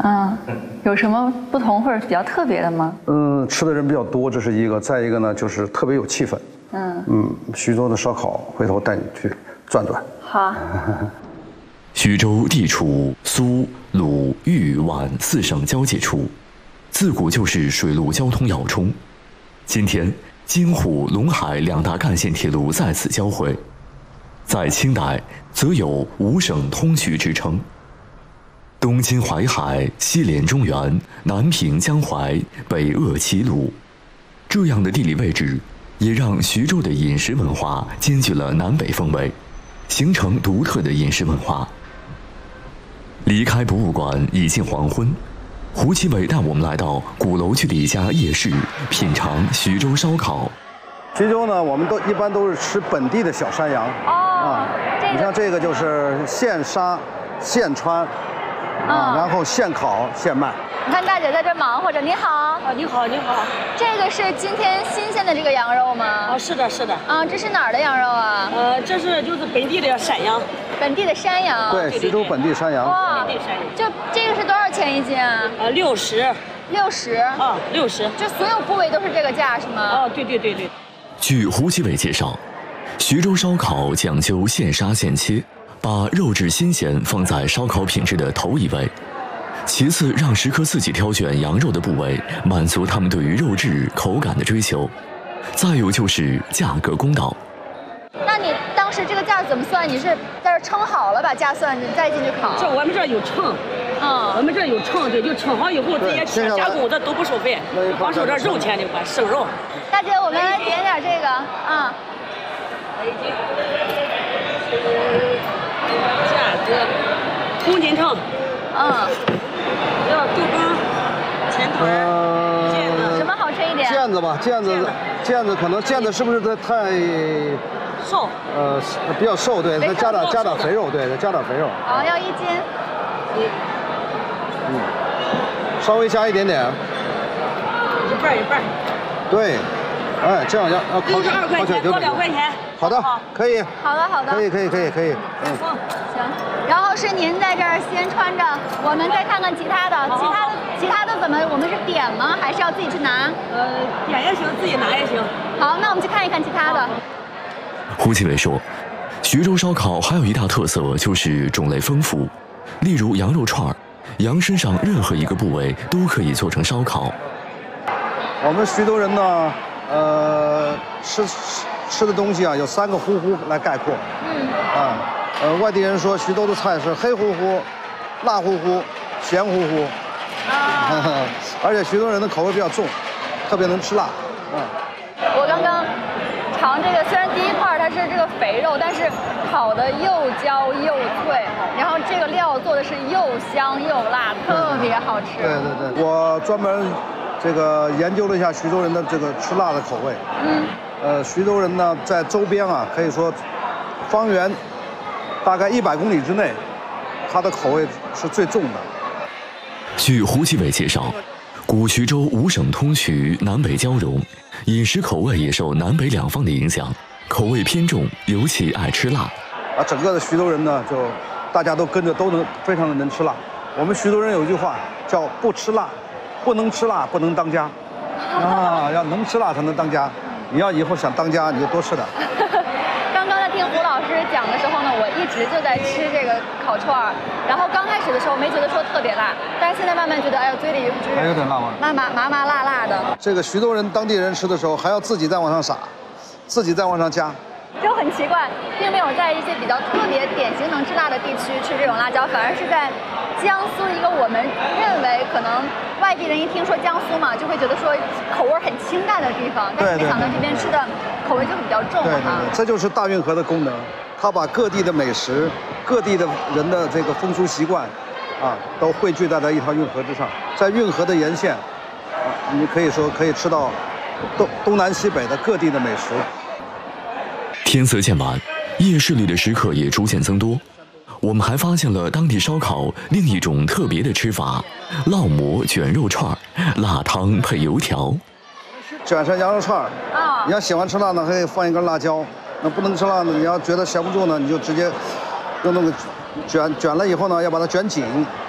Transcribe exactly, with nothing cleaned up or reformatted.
嗯，有什么不同或者比较特别的吗？ 嗯，吃的人比较多，这是一个；再一个呢，就是特别有气氛。 嗯嗯，徐州的烧烤，回头带你去转转。 好。 徐州地处苏、鲁、豫、皖四省交界处，自古就是水陆交通要冲。今天，京沪陇海两大干线铁路在此交汇。在清代，则有五省通衢之称。东经淮海，西连中原，南平江淮，北扼齐鲁，这样的地理位置，也让徐州的饮食文化兼具了南北风味，形成独特的饮食文化。离开博物馆已近黄昏，胡奇伟带我们来到鼓楼区的一家夜市，品尝徐州烧烤。 徐州呢，我们都一般都是吃本地的小山羊。 哦， 啊， 这个你像这个就是现杀、现穿，啊，然后现烤现卖。 你看大姐在这忙活着，你好。 啊，你好，你好。 这个是今天新鲜的这个羊肉吗？ 啊，是的，是的。 啊，这是哪儿的羊肉啊？ 呃，这是就是本地的山羊。 本地的山羊。 对，徐州本地山羊。 哇， 本地山羊。 就这个是多少钱一斤啊？ 呃，六十。 六十。 啊，六十。 就所有部位都是这个价是吗？ 啊，对对对对。 据胡奇伟介绍，徐州烧烤讲究现杀现切，把肉质新鲜放在烧烤品质的头一位，其次让食客自己挑选羊肉的部位，满足他们对于肉质口感的追求，再有就是价格公道。 那你当时这个价怎么算？你是在这称好了把价算，你再进去烤？ 这我们这有秤。 嗯， 我们这有秤，对，就称好以后这些钱加工的都不收费，光收这肉钱就管生肉。 大姐，我们来点点这个啊。 价格，公斤秤。 嗯。 要豆干、钱团、 毽子。什么好吃一点？ 毽子吧，毽子，毽子可能毽子是不是它太瘦？ 呃，比较瘦，对，再加点加点肥肉，对，再加点肥肉。 好，要一斤。 嗯，稍微加一点点， 一半一半。 对，哎，这样要要六十二块钱，多两块钱。 好的，可以。 好的，好的。 可以，可以，可以，可以。 嗯，行。然后是您在这儿先穿着，我们再看看其他的，其他的其他的怎么？我们是点吗？还是要自己去拿？ 呃，点也行，自己拿也行。 好，那我们去看一看其他的。 胡奇伟说，徐州烧烤还有一大特色就是种类丰富，例如羊肉串儿。羊身上任何一个部位都可以做成烧烤。 我们徐州人呢，呃，吃吃的东西啊，有三个呼呼来概括。嗯。啊，呃，外地人说徐州的菜是黑乎乎、辣乎乎、咸乎乎。啊。而且徐州人的口味比较重，特别能吃辣。啊。 我刚刚尝这个，虽然第一块它是这个肥肉，但是烤的又焦又脆，然后这个料做的是又香又辣，特别好吃。 对对对，我专门这个研究了一下徐州人的这个吃辣的口味。嗯。呃，徐州人呢，在周边啊，可以说方圆大概一百公里之内，它的口味是最重的。 据胡奇伟介绍，古徐州五省通衢，南北交融，饮食口味也受南北两方的影响，口味偏重，尤其爱吃辣。 啊，整个的徐州人呢，就大家都跟着都能非常的能吃辣。我们徐州人有一句话叫“不吃辣，不能吃辣不能当家”，啊，要能吃辣才能当家。你要以后想当家，你就多吃点。 刚刚在听胡老师讲的时候呢，我一直就在吃这个烤串儿，然后刚开始的时候没觉得说特别辣，但是现在慢慢觉得，哎呦，嘴里就是还有点辣吗？ 麻麻麻麻辣辣的。 这个徐州人当地人吃的时候，还要自己再往上撒，自己再往上加。 就很奇怪，并没有在一些比较特别典型能吃辣的地区吃这种辣椒，反而是在江苏一个我们认为可能外地人一听说江苏嘛，就会觉得说口味很清淡的地方，但是没想到这边吃的口味就比较重哈。 这就是大运河的功能，它把各地的美食、各地的人的这个风俗习惯，啊，都汇聚在了一条运河之上，在运河的沿线，啊，你可以说可以吃到东东南西北的各地的美食。 天色渐晚，夜市里的食客也逐渐增多。我们还发现了当地烧烤另一种特别的吃法：烙馍卷肉串，辣汤配油条。 卷成羊肉串儿啊， 你要喜欢吃辣呢，可以放一根辣椒；那不能吃辣呢，你要觉得闲不住呢，你就直接用那个卷卷了以后呢，要把它卷紧，